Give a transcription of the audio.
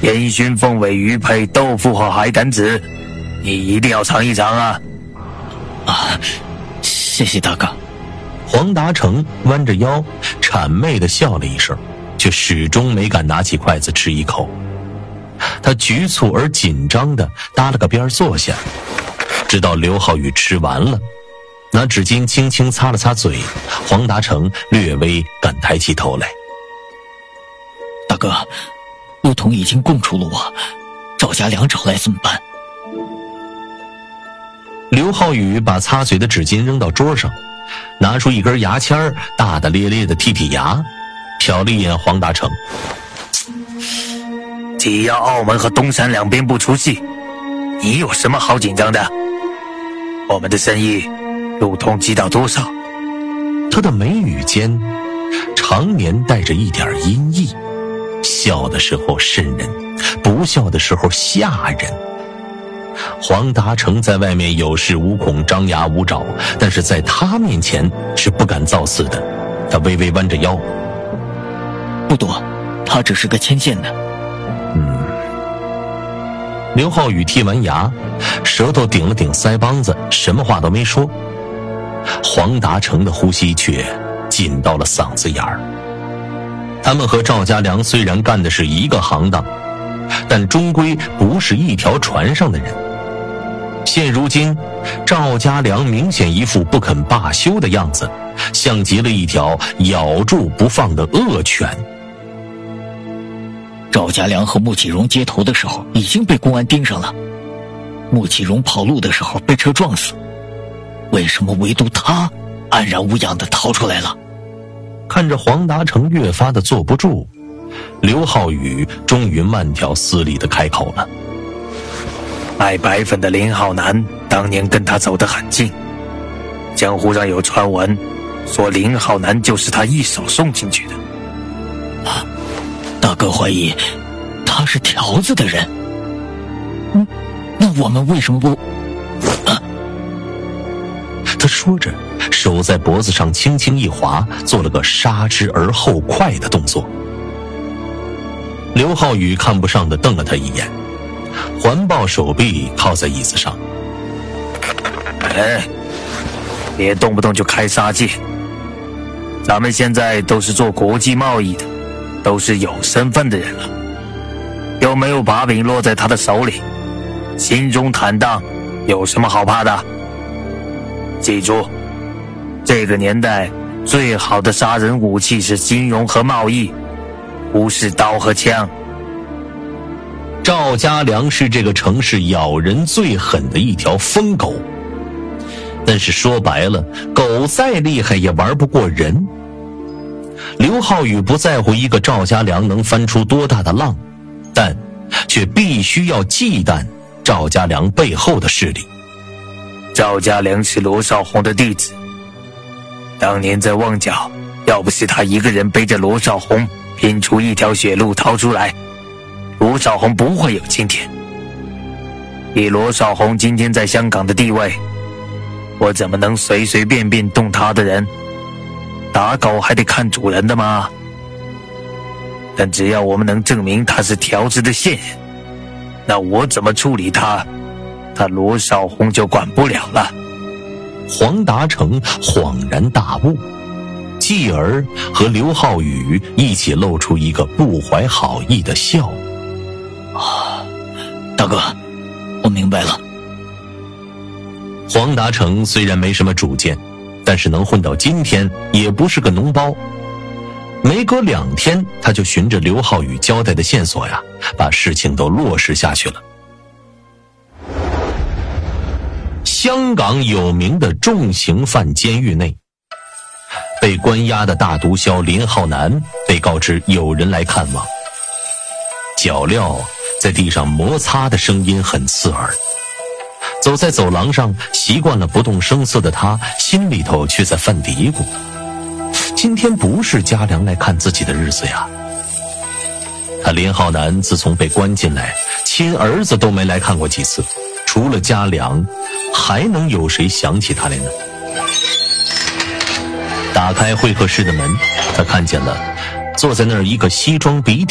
烟熏凤尾鱼配豆腐和海胆子，你一定要尝一尝啊！ 啊，谢谢大哥。 黄达成弯着腰谄媚地笑了一声，却始终没敢拿起筷子吃一口。他局促而紧张地搭了个边坐下，直到刘浩宇吃完了，拿纸巾轻轻擦了擦嘴，黄达成略微敢抬起头来。 大哥，陆统已经供出了我，赵家良找来怎么办？ 刘浩宇把擦嘴的纸巾扔到桌上，拿出一根牙签，大大咧咧地剔牙，瞟了一眼黄达成。 只要澳门和东山两边不出戏，你有什么好紧张的？我们的生意，陆统知道多少？ 他的眉宇间常年带着一点阴翳，笑的时候瘆人，不笑的时候吓人。黄达成在外面有恃无恐，张牙舞爪，但是在他面前是不敢造次的。他微微弯着腰， 不多，他只是个牵线的。 刘浩宇剔完牙，舌头顶了顶腮帮子，什么话都没说。黄达成的呼吸却紧到了嗓子眼儿。他们和赵家良虽然干的是一个行当，但终归不是一条船上的人。现如今，赵家良明显一副不肯罢休的样子，像极了一条咬住不放的恶犬。 赵家良和穆启荣接头的时候已经被公安盯上了，穆启荣跑路的时候被车撞死，为什么唯独他安然无恙地逃出来了？ 看着黄达成越发的坐不住，刘浩宇终于慢条斯理地开口了。 卖白粉的林浩南当年跟他走得很近，江湖上有传闻说林浩南就是他一手送进去的。 大哥怀疑他是条子的人。那我们为什么不…… 他说着，手在脖子上轻轻一划，做了个杀之而后快的动作。刘浩宇看不上的瞪了他一眼，环抱手臂靠在椅子上。 别动不动就开杀戒，咱们现在都是做国际贸易的，都是有身份的人了，有没有把柄落在他的手里，心中坦荡，有什么好怕的？记住，这个年代最好的杀人武器是金融和贸易，不是刀和枪。 赵家良是这个城市咬人最狠的一条疯狗，但是说白了，狗再厉害也玩不过人。刘浩宇不在乎一个赵家良能翻出多大的浪，但却必须要忌惮赵家良背后的势力。 赵家良是罗少红的弟子，当年在旺角，要不是他一个人背着罗少红拼出一条血路逃出来，罗少红不会有今天。以罗少红今天在香港的地位，我怎么能随随便便动他的人？打狗还得看主人的嘛。但只要我们能证明他是条子的线人，那我怎么处理他，他罗少红就管不了了。 黄达成恍然大悟，继而和刘浩宇一起露出一个不怀好意的笑。 大哥，我明白了。 黄达成虽然没什么主见，但是能混到今天也不是个脓包。没隔2天，他就循着刘浩宇交代的线索呀，把事情都落实下去了。香港有名的重刑犯监狱内，被关押的大毒枭林浩南被告知有人来看望。脚镣在地上摩擦的声音很刺耳，走在走廊上，习惯了不动声色的他心里头却在犯嘀咕，今天不是家良来看自己的日子呀。他林浩南自从被关进来，亲儿子都没来看过几次，除了家良，还能有谁想起他来呢？打开会客室的门，他看见了坐在那儿一个西装笔挺